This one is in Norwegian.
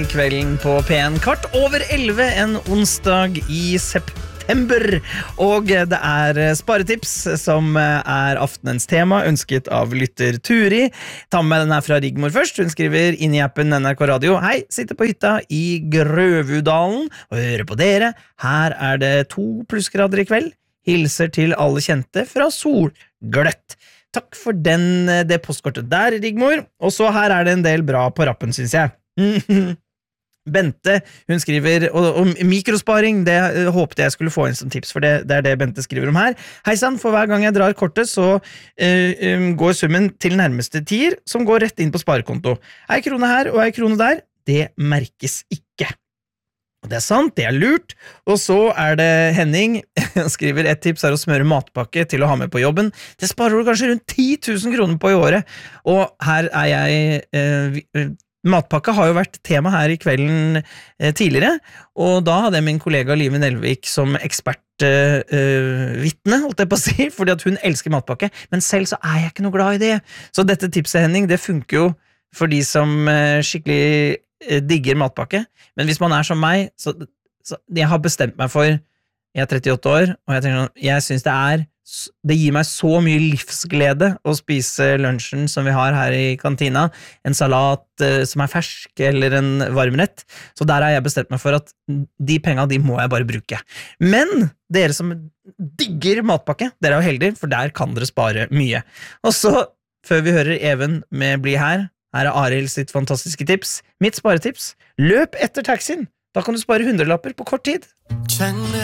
kvelden på P1 11:15 en onsdag i september. Og det sparetips som aftenens tema, ønsket av lytter Turi. Ta med den her fra Rigmor først. Hun skriver inn i appen NRK Radio: Hei, sitter på hytta i Grøvudalen og hører på dere. Her det 2 plussgrader i kveld. Hilser til alle kjente fra Solgløtt. Takk for det postkortet der, Rigmor. Og så her det en del bra på rappen, synes jeg. Bente, hun skriver, og mikrosparing, det håpte jeg skulle få inn som tips, for det det Bente skriver om her. Heisan, for hver gang jeg drar kortet, så går summen til nærmeste tier, som går rett inn på sparekonto. 1 krone her og 1 krone der, det merkes ikke. Og det sant, det lurt. Og så det Henning, han skriver, et tips å smøre matpakke til å ha med på jobben. Det sparer du kanskje rundt 10 000 kroner på i året. Og her jeg... Matpakke har jo vært tema her i kvelden tidligere, og da hadde jeg min kollega Live Nelvik som ekspertvittne, holdt jeg på å si, fordi at hun elsker matpakke, men selv så jeg ikke noe glad i det. Så dette tipset, Henning, det funker jo for de som skikkelig digger matpakke, men hvis man som meg, så jeg har bestemt meg for, jeg 38 år, og jeg tenker sånn, jeg synes det gir meg så mye livsglede å spise lunsjen som vi har her i kantina, en salat som fersk, eller en varmrett, så der har jeg bestemt meg for at de pengene, de må jeg bare bruke. Men dere som digger matpakke, dere jo heldige, for der kan dere spare mye. Og så, før vi hører Even med Bli her Arild sitt fantastiske tips. Mitt sparetips: løp etter taxien. Da kan du spare 100-lapper på kort tid.